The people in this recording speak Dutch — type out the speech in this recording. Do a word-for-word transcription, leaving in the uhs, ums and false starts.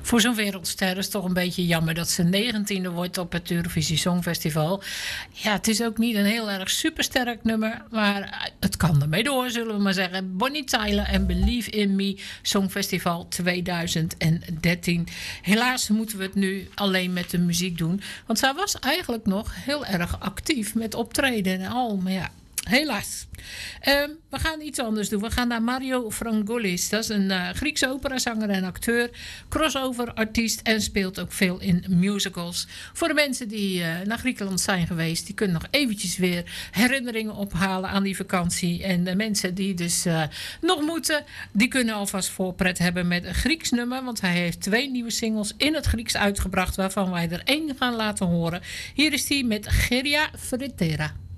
voor zo'n wereldster is toch een beetje jammer dat ze negentiende wordt op het Eurovisie Songfestival. Ja, het is ook niet een heel erg supersterk nummer, maar het kan ermee door, zullen we maar zeggen. Bonnie Tyler en Believe in Me Songfestival tweeduizend dertien. Helaas moeten we het nu alleen met de muziek doen, want zij was eigenlijk nog heel erg actief met optreden en al, maar ja. Helaas. Um, we gaan iets anders doen. We gaan naar Mario Frangoulis. Dat is een uh, Griekse operazanger en acteur. Crossover artiest en speelt ook veel in musicals. Voor de mensen die uh, naar Griekenland zijn geweest, die kunnen nog eventjes weer herinneringen ophalen aan die vakantie. En de mensen die dus uh, nog moeten, die kunnen alvast voorpret hebben met een Grieks nummer. Want hij heeft twee nieuwe singles in het Grieks uitgebracht, waarvan wij er één gaan laten horen. Hier is hij met Geria Fretera.